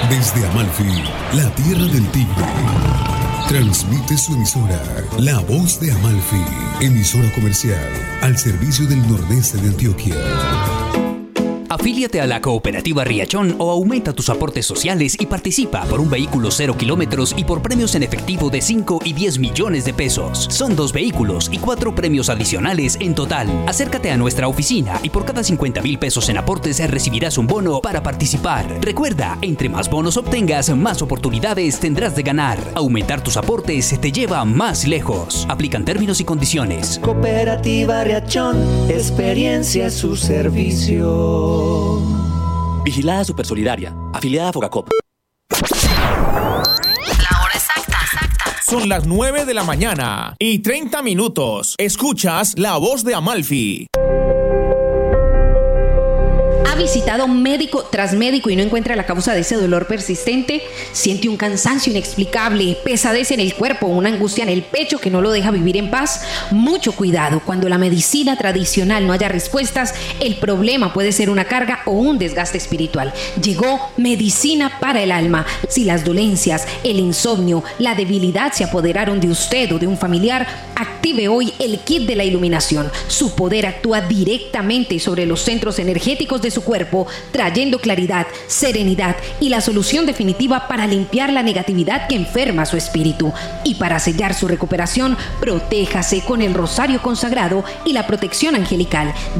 Desde Amalfi, la tierra del tigre, transmite su emisora, La Voz de Amalfi, emisora comercial al servicio del nordeste de Antioquia. Afíliate a la Cooperativa Riachón o aumenta tus aportes sociales y participa por un vehículo 0 kilómetros y por premios en efectivo de 5 y 10 millones de pesos. Son 2 vehículos y 4 premios adicionales en total. Acércate a nuestra oficina y por cada 50,000 pesos en aportes recibirás un bono para participar. Recuerda, entre más bonos obtengas, más oportunidades tendrás de ganar. Aumentar tus aportes te lleva más lejos. Aplican términos y condiciones. Cooperativa Riachón, experiencia a su servicio. Vigilada Supersolidaria, afiliada a Fogacop. La hora exacta. Son las 9 de la mañana y 30 minutos. Escuchas La Voz de Amalfi. ¿Ha visitado médico tras médico y no encuentra la causa de ese dolor persistente? ¿Siente un cansancio inexplicable, pesadez en el cuerpo, una angustia en el pecho que no lo deja vivir en paz? Mucho cuidado, cuando la medicina tradicional no haya respuestas, el problema puede ser una carga o un desgaste espiritual. Llegó medicina para el alma. Si las dolencias, el insomnio, la debilidad se apoderaron de usted o de un familiar, active hoy el kit de la iluminación. Su poder actúa directamente sobre los centros energéticos de su cuerpo, trayendo claridad, serenidad y la solución definitiva para limpiar la negatividad que enferma su espíritu. Y para sellar su recuperación, protéjase con el rosario consagrado y la protección angelical.